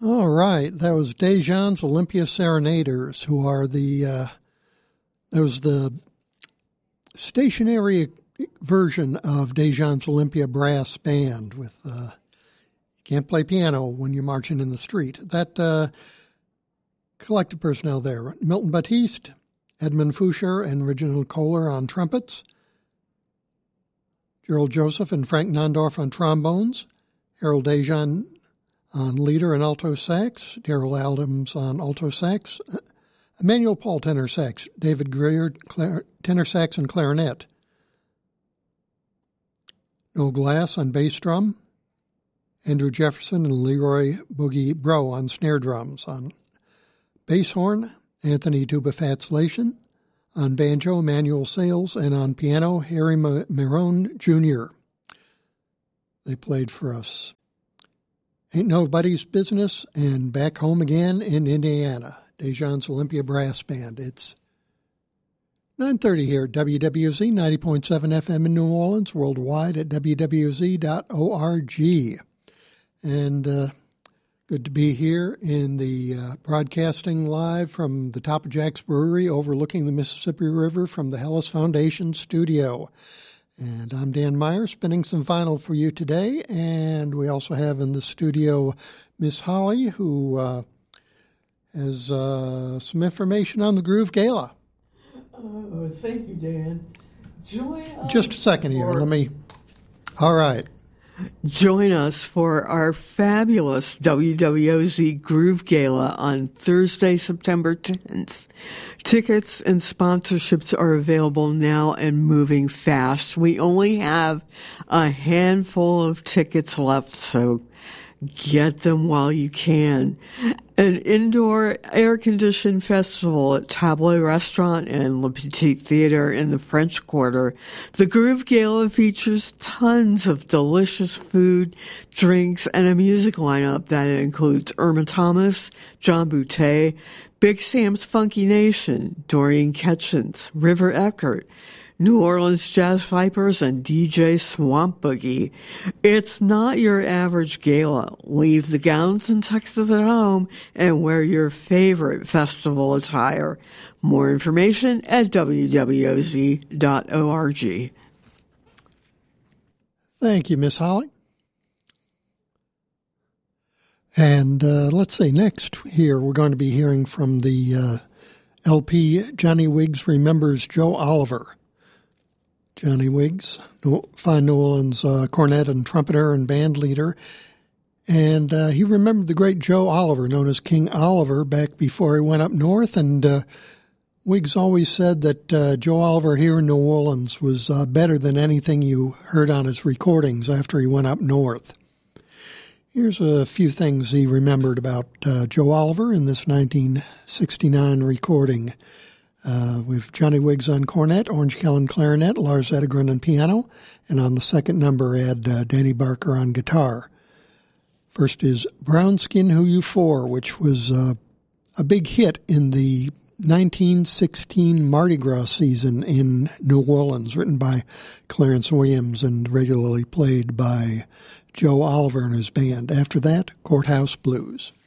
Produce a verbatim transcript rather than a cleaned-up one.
All right, that was Dejan's Olympia Serenaders, who are the, uh, that was the stationary version of Dejan's Olympia Brass Band with, uh, you can't play piano when you're marching in the street. That uh, collective personnel there, Milton Batiste, Edmund Foucher, and Reginald Kohler on trumpets, Gerald Joseph and Frank Nondorf on trombones, Harold Dejan on leader and alto sax, Darrell Adams on alto sax, Emmanuel Paul tenor sax, David Greer clar- tenor sax and clarinet, Noel Glass on bass drum, Andrew Jefferson and Leroy Boogie Bro on snare drums, on bass horn, Anthony Tuba-Fats-Lation, on banjo, Emmanuel Sales, and on piano, Harry Marone Junior They played for us Ain't Nobody's Business and Back Home Again in Indiana, Dejan's Olympia Brass Band. It's nine thirty here at W W Z, ninety point seven F M in New Orleans, worldwide at w w z dot org. And uh, good to be here in the uh, broadcasting live from the top of Jack's Brewery overlooking the Mississippi River from the Hellas Foundation studio. And I'm Dan Meyer, spinning some vinyl for you today. And we also have in the studio Miss Holly, who uh, has uh, some information on the Groove Gala. Oh, thank you, Dan. Join us. Just a second here. For, Let me. All right. Join us for our fabulous W W O Z Groove Gala on Thursday, September tenth. Tickets and sponsorships are available now and moving fast. We only have a handful of tickets left, so get them while you can. An indoor air-conditioned festival at Tableau Restaurant and Le Petit Theater in the French Quarter. The Groove Gala features tons of delicious food, drinks, and a music lineup that includes Irma Thomas, John Boutte, Big Sam's Funky Nation, Dorian Ketchens, River Eckert, New Orleans Jazz Vipers, and D J Swamp Boogie. It's not your average gala. Leave the gowns and tuxes at home and wear your favorite festival attire. More information at w w o z dot org. Thank you, Miss Holly. And uh, let's see, next here we're going to be hearing from the uh, L P Johnny Wiggs Remembers Joe Oliver. Johnny Wiggs, fine New Orleans uh, cornet and trumpeter and band leader. And uh, he remembered the great Joe Oliver, known as King Oliver, back before he went up north. And uh, Wiggs always said that uh, Joe Oliver here in New Orleans was uh, better than anything you heard on his recordings after he went up north. Here's a few things he remembered about uh, Joe Oliver in this nineteen sixty-nine recording. Uh, with Johnny Wiggs on cornet, Orange Kellen clarinet, Lars Edegren on piano, and on the second number had uh, Danny Barker on guitar. First is Brown Skin Who You For, which was uh, a big hit in the nineteen sixteen Mardi Gras season in New Orleans, written by Clarence Williams and regularly played by Joe Oliver and his band. After that, Courthouse Blues.